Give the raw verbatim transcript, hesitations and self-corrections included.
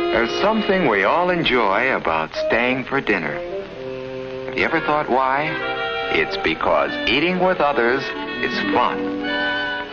There's something we all enjoy about staying for dinner. Have you ever thought why? It's because eating with others is fun.